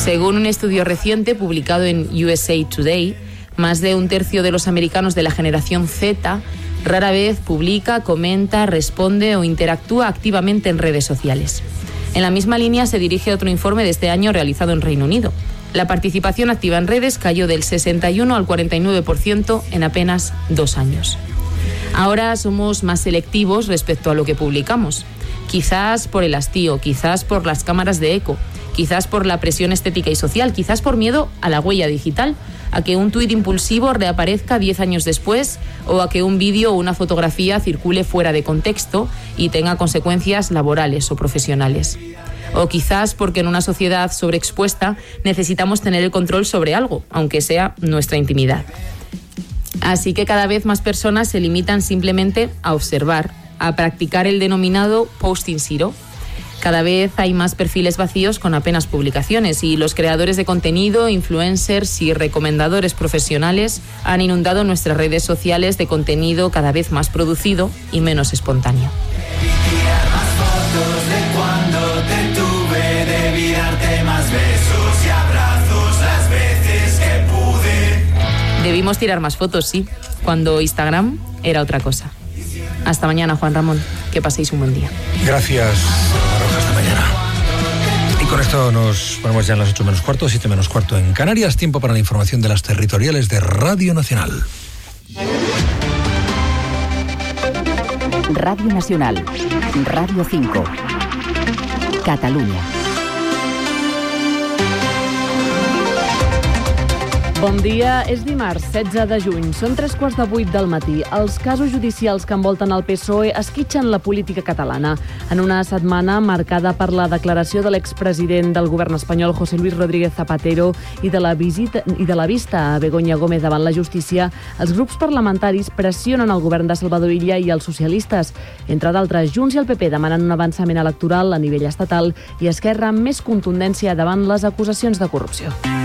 Según un estudio reciente publicado en USA Today, más de un tercio de los americanos de la generación Z rara vez publica, comenta, responde o interactúa activamente en redes sociales. En la misma línea se dirige otro informe de este año realizado en Reino Unido. La participación activa en redes cayó del 61 al 49% en apenas 2 años. Ahora somos más selectivos respecto a lo que publicamos. Quizás por el hastío, quizás por las cámaras de eco, quizás por la presión estética y social, quizás por miedo a la huella digital, a que un tuit impulsivo reaparezca 10 años después o a que un vídeo o una fotografía circule fuera de contexto y tenga consecuencias laborales o profesionales. O quizás porque en una sociedad sobreexpuesta necesitamos tener el control sobre algo, aunque sea nuestra intimidad. Así que cada vez más personas se limitan simplemente a observar, a practicar el denominado posting zero. Cada vez hay más perfiles vacíos con apenas publicaciones y los creadores de contenido, influencers y recomendadores profesionales han inundado nuestras redes sociales de contenido cada vez más producido y menos espontáneo. Debimos tirar más fotos, sí, cuando Instagram era otra cosa. Hasta mañana, Juan Ramón. Que paséis un buen día. Gracias, Maroja. Hasta mañana. Y con esto nos ponemos ya en las 8 menos cuarto, 7 menos cuarto en Canarias. Tiempo para la información de las territoriales de Radio Nacional. Radio Nacional. Radio 5. Catalunya. Bon dia, és dimarts 16 de juny, són 7:45 del matí. Els casos judicials que envolten el PSOE esquitxen la política catalana. En una setmana marcada per la declaració de l'expresident del govern espanyol, José Luis Rodríguez Zapatero, i de la vista a Begoña Gómez davant la justícia, els grups parlamentaris pressionen el govern de Salvador Illa i els socialistes. Entre d'altres, Junts i el PP demanen un avançament electoral a nivell estatal i Esquerra amb més contundència davant les acusacions de corrupció.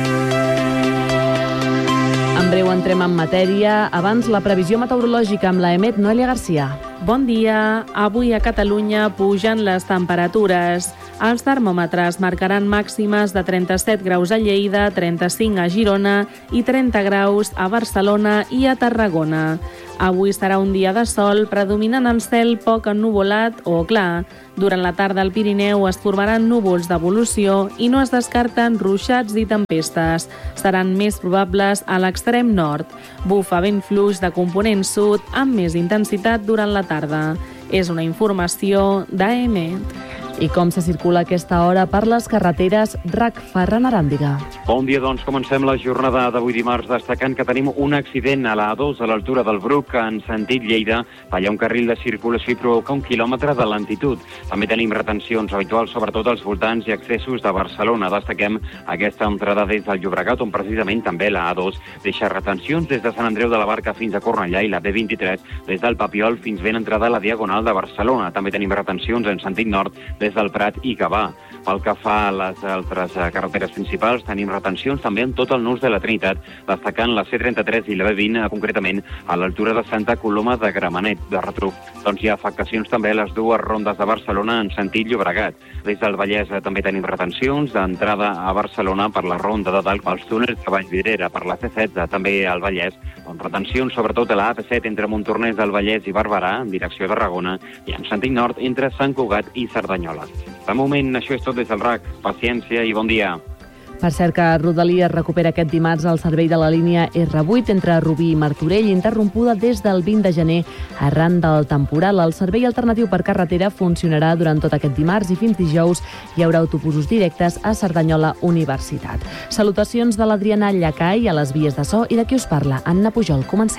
En breu entrem en matèria. Abans, la previsió meteorològica amb la EMET, Noelia Garcia. Bon dia. Avui a Catalunya pugen les temperatures. Els termòmetres marcaran màximes de 37 graus a Lleida, 35 a Girona i 30 graus a Barcelona i a Tarragona. Avui serà un dia de sol, predominant el cel poc ennuvolat o clar. Durant la tarda al Pirineu es formaran núvols d'evolució i no es descarten ruixats i tempestes. Seran més probables a l'extrem nord. Bufa vent fluix de component sud amb més intensitat durant la tarda. És una informació d'AEMET. I com se circula a aquesta hora per les carreteres? RAC, Ferran Aràndiga. Bon dia, doncs comencem la jornada d'avui dimarts destacant que tenim un accident a la A2 a l'altura del Bruc en sentit Lleida. Falla un carril de circulació i provoca 1 quilòmetre de lentitud. També tenim retencions habituals, sobretot als voltants i accessos de Barcelona. Destaquem aquesta entrada des del Llobregat, on precisament també la A2 deixa retencions des de Sant Andreu de la Barca fins a Cornellà i la B23 des del Papiol fins ben entrada a la Diagonal de Barcelona. També tenim retencions en sentit nord des del Prat i Gavà. Pel que fa a les altres carreteres principals, tenim retencions també en tot el nus de la Trinitat, destacant la C33 i la B20, concretament a l'altura de Santa Coloma de Gramenet. De retruc, doncs hi ha afectacions també a les dues rondes de Barcelona en sentit Llobregat. Des del Vallès també tenim retencions d'entrada a Barcelona per la ronda de dalt, pels túnels de Vallvidrera, per la C16, també al Vallès, amb retencions sobretot a la AP7 entre Montornès del Vallès i Barberà, en direcció a Tarragona, i en sentit nord entre Sant Cugat i Cerdanyola. De moment, això és tot des del RAC. Paciència i bon dia. Per cert que Rodalies recupera aquest dimarts el servei de la línia R8 entre Rubí i Martorell, interrompuda des del 20 de gener arran del temporal. El servei alternatiu per carretera funcionarà durant tot aquest dimarts i fins dijous hi haurà autobusos directes a Cerdanyola Universitat. Salutacions de l'Adriana Llacai a les vies de so i de qui us parla, Anna Pujol. Comencem.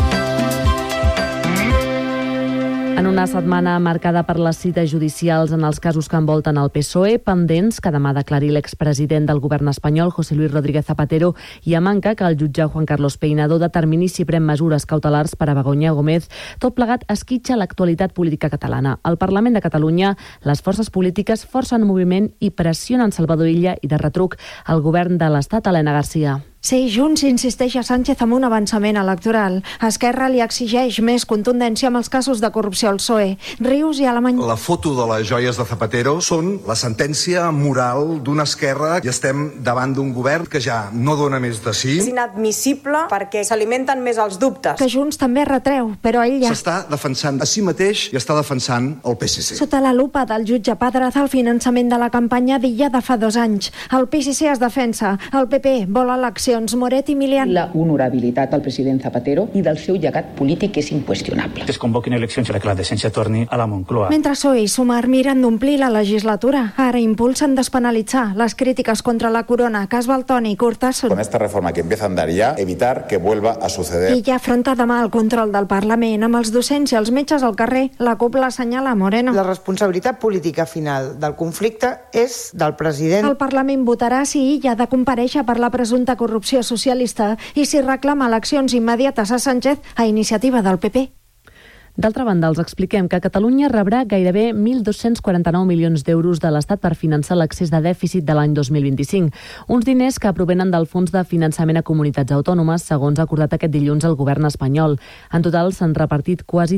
En una setmana marcada per les cites judicials en els casos que envolten el PSOE, pendents que demà declari l'expresident del govern espanyol, José Luis Rodríguez Zapatero, i a manca que el jutge Juan Carlos Peinado determini si pren mesures cautelars per a Begoña Gómez, tot plegat esquitxa l'actualitat política catalana. Al Parlament de Catalunya, les forces polítiques forcen moviment i pressionen Salvador Illa i de retruc el govern de l'Estat, Elena Garcia. Sí, Junts insisteix a Sánchez amb un avançament electoral. Esquerra li exigeix més contundència amb els casos de corrupció al PSOE. Rius i Alemany. La foto de les joies de Zapatero són la sentència moral d'una esquerra i estem davant d'un govern que ja no dona més de sí. És inadmissible perquè s'alimenten més els dubtes. Que Junts també retreu, però ell ja... S'està defensant a si mateix i està defensant el PSC. Sota la lupa del jutge Padraza, el finançament de la campanya d'Illa de fa 2 anys. El PSC es defensa, el PP vol eleccions. Moret i Milian. La honorabilitat del president Zapatero i del seu llegat polític és inqüestionable. Es convoquin eleccions perquè la decència torni a la Moncloa. Mentre PSOE i Sumar miren d'omplir la legislatura, ara impulsen despenalitzar les crítiques contra la corona, cas Valtoni i Cortasun. Con esta reforma que empieza a andar ya, evitar que vuelva a suceder. I ja afronta demà el control del Parlament amb els docents i els metges al carrer. La CUP l'assenyala Moreno. La responsabilitat política final del conflicte és del president. El Parlament votarà si Illa ha de comparèixer per la presumpta corrupció socialista i si reclama eleccions immediates a Sánchez a iniciativa del PP. D'altra banda, els expliquem que Catalunya rebrà gairebé 1.249 milions d'euros de l'Estat per finançar l'excés de dèficit de l'any 2025. Uns diners que provenen del Fons de Finançament a Comunitats Autònomes, segons ha acordat aquest dilluns el govern espanyol. En total s'han repartit quasi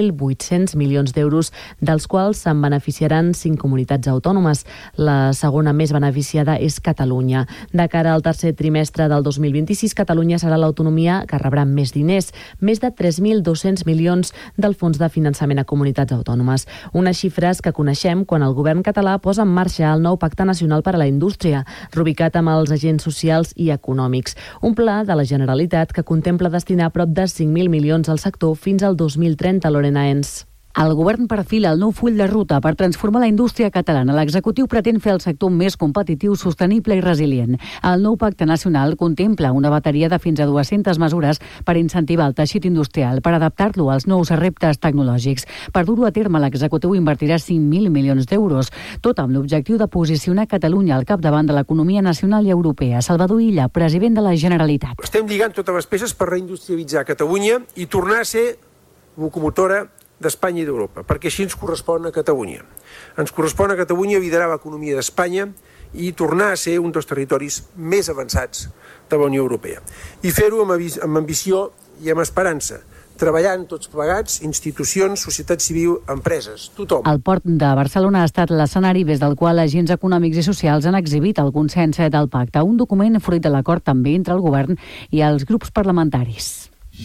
3.800 milions d'euros, dels quals se'n beneficiaran 5 comunitats autònomes. La segona més beneficiada és Catalunya. De cara al tercer trimestre del 2026, Catalunya serà l'autonomia que rebrà més diners, més de 3.200 milions del Fons de Finançament a Comunitats Autònomes. Unes xifres que coneixem quan el govern català posa en marxa el nou Pacte Nacional per a la Indústria, reubicat amb els agents socials i econòmics. Un pla de la Generalitat que contempla destinar prop de 5.000 milions al sector fins al 2030, Lorena Ens. El govern perfila el nou full de ruta per transformar la indústria catalana. L'executiu pretén fer el sector més competitiu, sostenible i resilient. El nou Pacte Nacional contempla una bateria de fins a 200 mesures per incentivar el teixit industrial, per adaptar-lo als nous reptes tecnològics. Per dur-ho a terme, l'executiu invertirà 5.000 milions d'euros, tot amb l'objectiu de posicionar Catalunya al capdavant de l'economia nacional i europea. Salvador Illa, president de la Generalitat. Estem lligant totes les peces per reindustrialitzar Catalunya i tornar a ser locomotora d'Espanya i d'Europa, perquè així ens correspon a Catalunya. Ens correspon a Catalunya liderar l'economia d'Espanya i tornar a ser un dels territoris més avançats de la Unió Europea. I fer-ho amb ambició i amb esperança, treballant tots plegats, institucions, societat civil, empreses, tothom. El port de Barcelona ha estat l'escenari des del qual agents econòmics i socials han exhibit el consens del pacte, un document fruit de l'acord també entre el govern i els grups parlamentaris.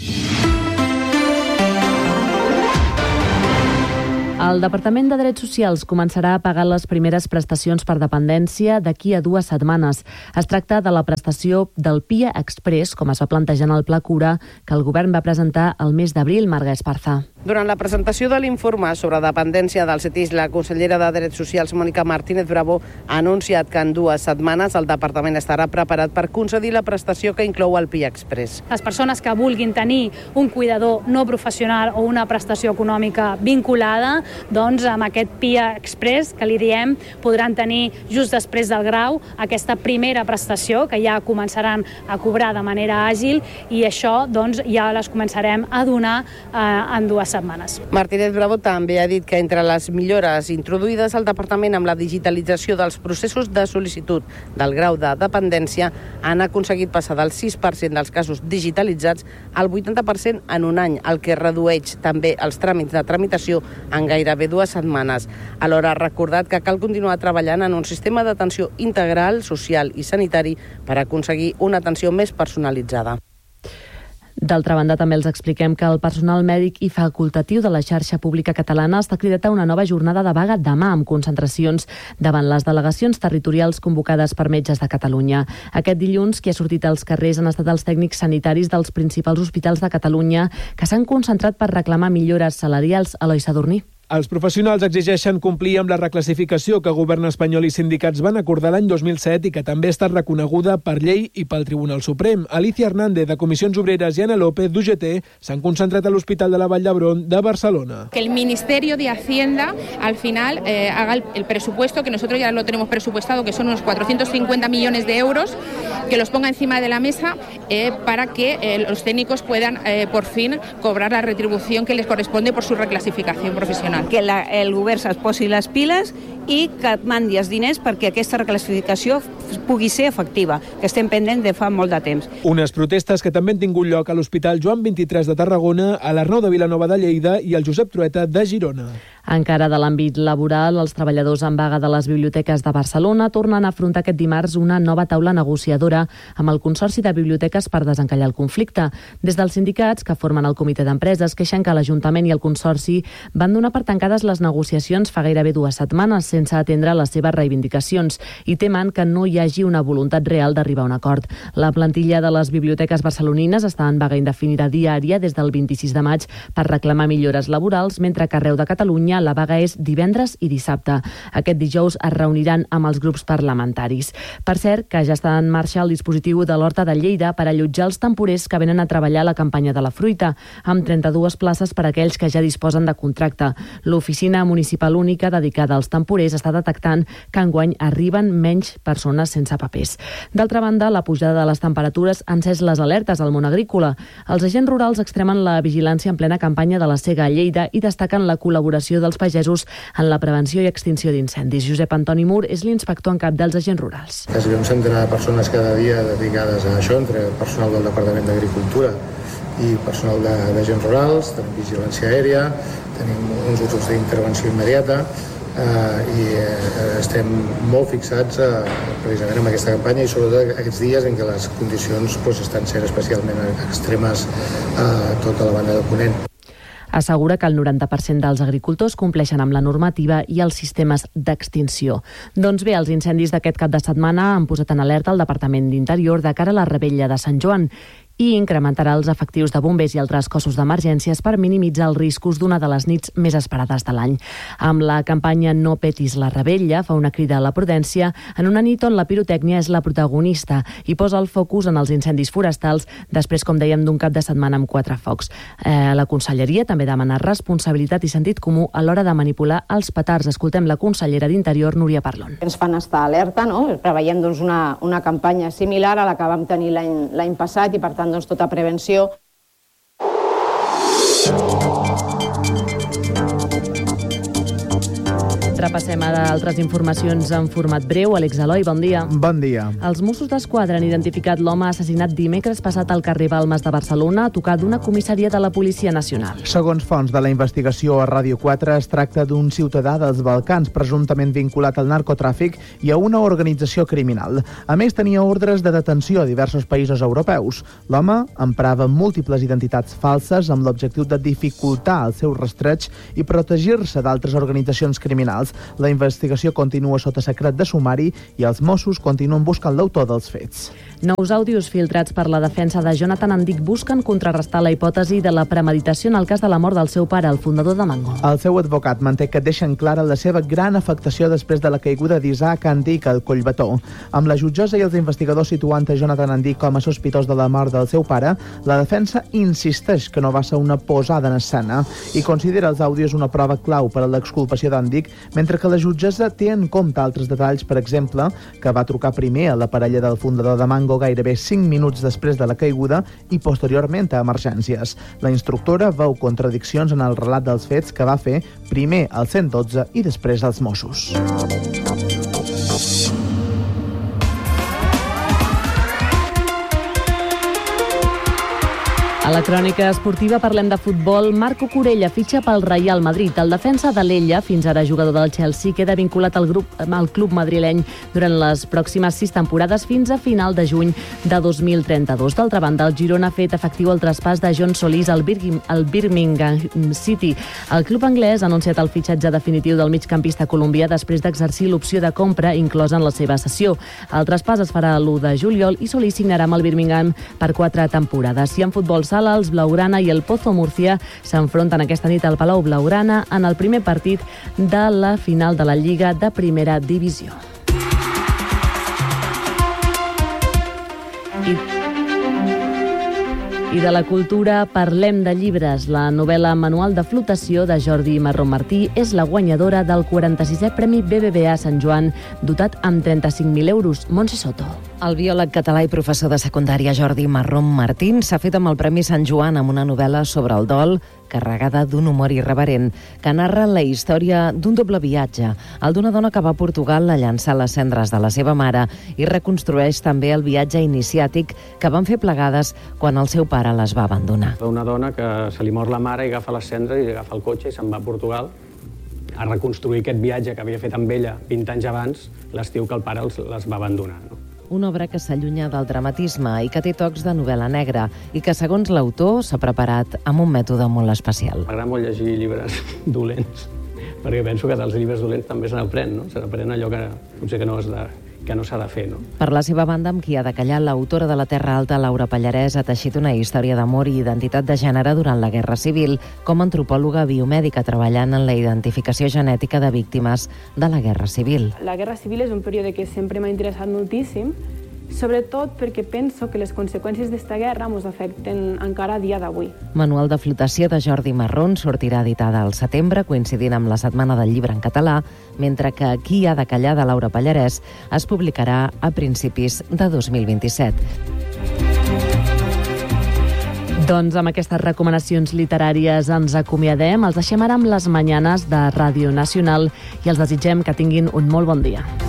El Departament de Drets Socials començarà a pagar les primeres prestacions per dependència d'aquí a 2 setmanes. Es tracta de la prestació del PIA Express, com es va plantejar en el Pla Cura, que el govern va presentar el mes d'abril, Marga Esparza. Durant la presentació de l'informe sobre dependència del CETIS, la consellera de Drets Socials, Mònica Martínez Bravo, ha anunciat que en 2 setmanes el departament estarà preparat per concedir la prestació que inclou el PIA Express. Les persones que vulguin tenir un cuidador no professional o una prestació econòmica vinculada, doncs amb aquest PIA Express, que li diem, podran tenir just després del grau aquesta primera prestació que ja començaran a cobrar de manera àgil i això doncs ja les començarem a donar en 2 setmanes. Martínez Bravo també ha dit que entre les millores introduïdes al departament amb la digitalització dels processos de sol·licitud del grau de dependència han aconseguit passar del 6% dels casos digitalitzats al 80% en un any, el que redueix també els tràmits de tramitació en gairebé 2 setmanes. Alhora ha recordat que cal continuar treballant en un sistema d'atenció integral, social i sanitari per aconseguir una atenció més personalitzada. D'altra banda, també els expliquem que el personal mèdic i facultatiu de la xarxa pública catalana està cridat a una nova jornada de vaga demà amb concentracions davant les delegacions territorials convocades per Metges de Catalunya. Aquest dilluns, qui ha sortit als carrers han estat els tècnics sanitaris dels principals hospitals de Catalunya que s'han concentrat per reclamar millores salarials. Eloi Sadurní. Els professionals exigeixen complir amb la reclassificació que el govern espanyol i sindicats van acordar l'any 2007 i que també ha estat reconeguda per llei i pel Tribunal Suprem. Alicia Hernández, de Comissions Obreres, i Ana López, d'UGT, s'han concentrat a l'Hospital de la Vall d'Hebron de Barcelona. Que el Ministerio de Hacienda, al final, haga el presupuesto, que nosotros ya lo tenemos presupuestado, que son unos 450 millones de euros, que los ponga encima de la mesa para que los técnicos puedan por fin cobrar la retribución que les corresponde por su reclasificación professional. Que el govern es posi les piles i que mandi els diners perquè aquesta reclassificació pugui ser efectiva, que estem pendents de fa molt de temps. Unes protestes que també han tingut lloc a l'Hospital Joan 23 de Tarragona, a l'Arnau de Vilanova de Lleida i al Josep Trueta de Girona. Encara de l'àmbit laboral, els treballadors en vaga de les biblioteques de Barcelona tornen a afrontar aquest dimarts una nova taula negociadora amb el Consorci de Biblioteques per desencallar el conflicte. Des dels sindicats, que formen el comitè d'empreses, queixen que l'Ajuntament i el Consorci van donar per tancades les negociacions fa gairebé 2 setmanes sense atendre les seves reivindicacions i temen que no hi hagi una voluntat real d'arribar a un acord. La plantilla de les biblioteques barcelonines està en vaga indefinida diària des del 26 de maig per reclamar millores laborals, mentre que arreu de Catalunya la vaga és divendres i dissabte. Aquest dijous es reuniran amb els grups parlamentaris. Per cert, que ja està en marxa el dispositiu de l'Horta de Lleida per allotjar els temporers que venen a treballar a la campanya de la fruita, amb 32 places per a aquells que ja disposen de contracte. L'Oficina Municipal Única dedicada als temporers està detectant que enguany arriben menys persones sense papers. D'altra banda, la pujada de les temperatures ha encès les alertes al món agrícola. Els agents rurals extremen la vigilància en plena campanya de la sega a Lleida i destaquen la col·laboració dels pagesos en la prevenció i extinció d'incendis. Josep Antoni Mur és l'inspector en cap dels agents rurals. Quasi un centenar de persones cada dia dedicades a això, entre personal del Departament d'Agricultura i personal d'agents rurals, tenim vigilància aèria, tenim uns usos d'intervenció immediata i estem molt fixats precisament en aquesta campanya i sobretot aquests dies en què les condicions estan sent especialment extremes a tota la banda de Ponent. Assegura que el 90% dels agricultors compleixen amb la normativa i els sistemes d'extinció. Doncs bé, els incendis d'aquest cap de setmana han posat en alerta el Departament d'Interior de cara a la revetlla de Sant Joan i incrementarà els efectius de bombers i altres cossos d'emergències per minimitzar els riscos d'una de les nits més esperades de l'any. Amb la campanya No petis la revetlla, fa una crida a la prudència en una nit on la pirotècnia és la protagonista i posa el focus en els incendis forestals després, com dèiem, d'un cap de setmana amb 4 focs. La Conselleria també demana responsabilitat i sentit comú a l'hora de manipular els petards. Escoltem la consellera d'Interior, Núria Parlon. Ens fan estar alerta, no? Preveiem una campanya similar a la que vam tenir l'any passat i, per tant, tota prevenció. Repassem ara altres informacions en format breu. Àlex Eloi, bon dia. Bon dia. Els Mossos d'Esquadra han identificat l'home assassinat dimecres passat al carrer Balmes de Barcelona a tocar d'una comissaria de la Policia Nacional. Segons fonts de la investigació a Ràdio 4, es tracta d'un ciutadà dels Balcans presumptament vinculat al narcotràfic i a una organització criminal. A més, tenia ordres de detenció a diversos països europeus. L'home emprava múltiples identitats falses amb l'objectiu de dificultar el seu rastreig i protegir-se d'altres organitzacions criminals. La investigació continua sota secret de sumari i els Mossos continuen buscant l'autor dels fets. Nous àudios filtrats per la defensa de Jonathan Andic busquen contrarrestar la hipòtesi de la premeditació en el cas de la mort del seu pare, el fundador de Mango. El seu advocat manté que deixen clara la seva gran afectació després de la caiguda d'Isaac Andic al Collbató. Amb la jutgessa i els investigadors situant a Jonathan Andic com a sospitós de la mort del seu pare, la defensa insisteix que no va ser una posada en escena i considera els àudios una prova clau per a l'exculpació d'Andic, mentre que la jutgessa té en compte altres detalls, per exemple, que va trucar primer a la parella del fundador de Mango gairebé 5 minuts després de la caiguda i posteriorment a emergències. La instructora veu contradiccions en el relat dels fets que va fer primer al 112 i després als Mossos. A la crònica esportiva parlem de futbol. Marco Corella fitxa pel Real Madrid. El defensa de l'Ella, fins ara jugador del Chelsea, queda vinculat al club madrileny durant les pròximes 6 temporades fins a final de juny de 2032. D'altra banda, el Girona ha fet efectiu el traspàs de John Solís al Birmingham City. El club anglès ha anunciat el fitxatge definitiu del migcampista colombià després d'exercir l'opció de compra inclosa en la seva cessió. El traspàs es farà l'1 de juliol i Solís signarà amb el Birmingham per 4 temporades. I en futbol sala, els Blaugrana i el Pozo Murcia s'enfronten aquesta nit al Palau Blaugrana en el primer partit de la final de la Lliga de Primera Divisió. I de la cultura parlem de llibres. La novel·la Manual de flotació de Jordi Marrón Martí és la guanyadora del 46è Premi BBVA Sant Joan, dotat amb 35.000 euros. Montse Soto. El biòleg català i professor de secundària Jordi Marrón Martín s'ha fet amb el Premi Sant Joan amb una novel·la sobre el dol, carregada d'un humor irreverent, que narra la història d'un doble viatge, el d'una dona que va a Portugal a llançar les cendres de la seva mare i reconstrueix també el viatge iniciàtic que van fer plegades quan el seu pare les va abandonar. Una dona que se li mor la mare i agafa les cendres i agafa el cotxe i se'n va a Portugal a reconstruir aquest viatge que havia fet amb ella 20 anys abans, l'estiu que el pare les va abandonar. Una obra que s'allunya del dramatisme i que té tocs de novel·la negra i que, segons l'autor, s'ha preparat amb un mètode molt especial. M'agrada molt llegir llibres dolents, perquè penso que dels llibres dolents també se n'aprèn, no? Se n'aprèn allò que potser que no s'ha de fer, no? Per la seva banda, amb Qui ha de callar, l'autora de La Terra Alta, Laura Pallarès, ha teixit una història d'amor i identitat de gènere durant la Guerra Civil, com a antropòloga biomèdica treballant en la identificació genètica de víctimes de la Guerra Civil. La Guerra Civil és un període que sempre m'ha interessat moltíssim, sobretot perquè penso que les conseqüències d'esta guerra ens afecten encara a dia d'avui. Manual de flotació de Jordi Marrón sortirà editada al setembre, coincidint amb la Setmana del Llibre en català, mentre que Qui ha de callar, de Laura Pallarès, es publicarà a principis de 2027. Doncs amb aquestes recomanacions literàries ens acomiadem. Els deixem ara amb les Mañanes de Ràdio Nacional i els desitgem que tinguin un molt bon dia.